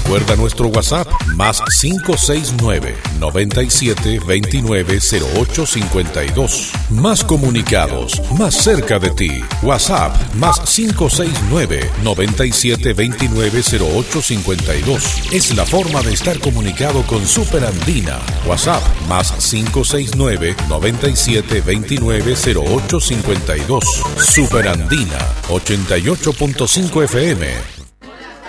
Recuerda nuestro WhatsApp, más 569-9729-0852. Más comunicados, más cerca de ti. WhatsApp, más 569-9729-0852. Es la forma de estar comunicado con Super Andina. WhatsApp, más 569-9729-0852. Super Andina, 88.5 FM.